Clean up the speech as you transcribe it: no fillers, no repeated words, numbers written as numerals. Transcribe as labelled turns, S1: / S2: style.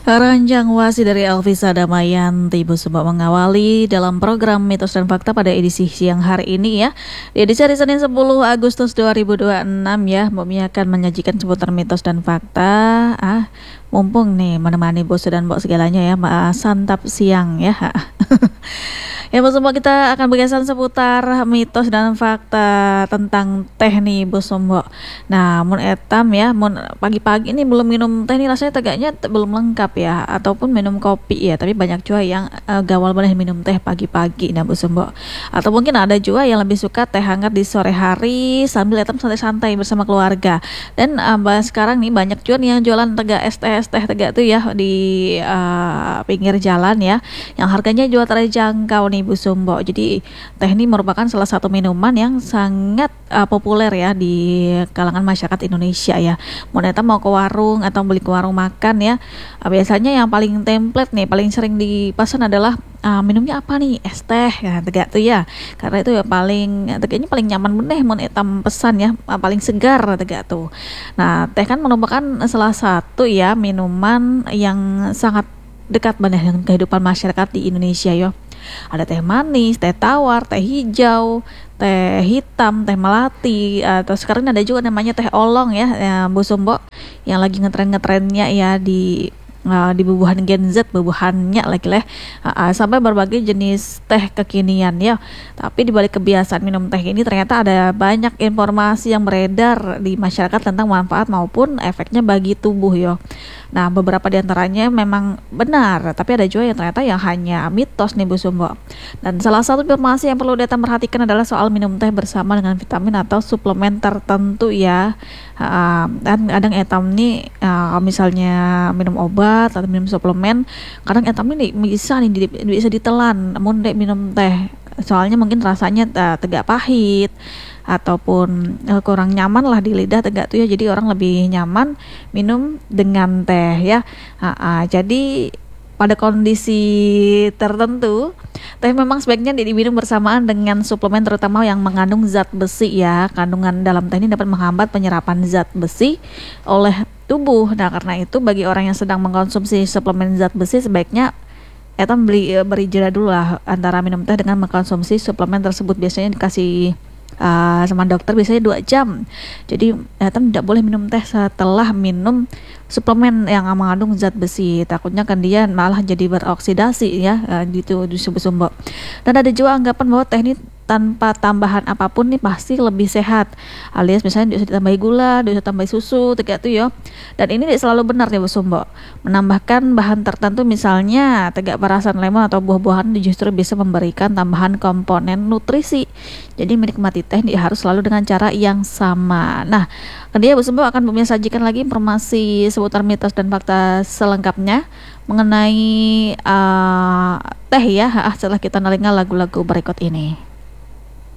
S1: Ranjang Wasi dari Elvisa Damayanti Busuba mengawali dalam program Mitos dan Fakta pada edisi siang hari ini ya. Di edisi hari Senin 10 Agustus 2026 ya, Mbak akan menyajikan seputar mitos dan fakta. Mumpung nih menemani bos dan mbok segalanya ya, santap siang ya. Ya bos mbok, kita akan bergeser seputar mitos dan fakta tentang teh nih bos mbok. Nah, mun etam ya, mun pagi-pagi ini belum minum teh nih rasanya tegaknya belum lengkap ya, ataupun minum kopi ya. Tapi banyak juga yang gawal banget minum teh pagi-pagi nah bos mbok. Atau mungkin ada juga yang lebih suka teh hangat di sore hari sambil etam santai-santai bersama keluarga. Dan sekarang nih banyak juga nih yang jualan es teh tegak tuh ya di pinggir jalan ya, yang harganya juga terjangkau nih Bu Sumbo. Jadi teh ini merupakan salah satu minuman yang sangat populer ya di kalangan masyarakat Indonesia ya. Mau ke warung atau beli ke warung makan ya, biasanya yang paling template nih, paling sering dipesan adalah minumnya apa nih, es teh ya tegak tuh ya, karena itu ya tegaknya paling nyaman bener mau etam pesan ya, paling segar tegak tuh. Nah, teh kan merupakan salah satu ya minuman yang sangat dekat banget dengan kehidupan masyarakat di Indonesia yo. Ada teh manis, teh tawar, teh hijau, teh hitam, teh melati, atau sekarang ada juga namanya teh olong ya, Bu Sumbo, yang lagi ngetren-ngetrennya ya di bubuhan Gen Z, bubuhannya lagi sampai berbagai jenis teh kekinian ya. Tapi dibalik kebiasaan minum teh ini ternyata ada banyak informasi yang beredar di masyarakat tentang manfaat maupun efeknya bagi tubuh yo. Nah, beberapa diantaranya memang benar, tapi ada juga yang ternyata yang hanya mitos nih Bu Sumbo. Dan salah satu informasi yang perlu kita perhatikan adalah soal minum teh bersama dengan vitamin atau suplemen tertentu ya. Dan kadang etam nih misalnya minum obat atau minum suplemen, kadang etam ini bisa ditelan namun minum teh, soalnya mungkin rasanya tegak pahit ataupun kurang nyaman lah di lidah tegak tuh ya, jadi orang lebih nyaman minum dengan teh ya. Jadi pada kondisi tertentu teh memang sebaiknya diminum bersamaan dengan suplemen terutama yang mengandung zat besi ya. Kandungan dalam teh ini dapat menghambat penyerapan zat besi oleh tubuh. Nah, karena itu bagi orang yang sedang mengkonsumsi suplemen zat besi sebaiknya beri jeda dulu lah antara minum teh dengan mengkonsumsi suplemen tersebut. Biasanya dikasih sama dokter biasanya 2 jam. Jadi tidak boleh minum teh setelah minum suplemen yang mengandung zat besi, takutnya kan dia malah jadi beroksidasi ya, gitu disebut-sebut. Dan ada juga anggapan bahwa teh ini tanpa tambahan apapun nih pasti lebih sehat, alias misalnya bisa ditambahi gula, bisa tambahi susu tegak tuh ya. Dan ini selalu benar nih Bu Sumbo. Menambahkan bahan tertentu misalnya tegak perasan lemon atau buah-buahan justru bisa memberikan tambahan komponen nutrisi. Jadi menikmati teh harus selalu dengan cara yang sama. Nah, kemudian Bu Sumbo akan sajikan lagi informasi seputar mitos dan fakta selengkapnya mengenai teh ya, setelah kita dengarkan lagu-lagu berikut ini.